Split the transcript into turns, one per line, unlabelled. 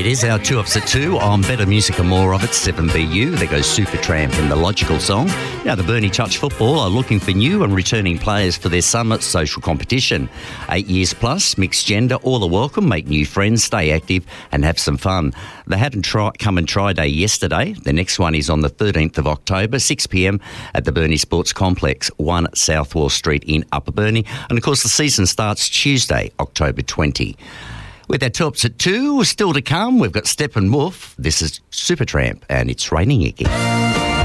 is our 2 Ups at 2 on Better Music and More of it, 7BU. There goes Supertramp and the Logical Song. Now, the Burnie Touch Football are looking for new and returning players for their summer social competition. 8 years plus, mixed gender, all are welcome. Make new friends, stay active and have some fun. They had a come and try day yesterday. The next one is on the 13th of October, 6pm at the Burnie Sports Complex, 1 South Wall Street in Upper Burnie. And, of course, the season starts Tuesday, October 20. With our 2 Ups at 2, still to come, we've got Steppenwolf. This is Supertramp, and it's raining again.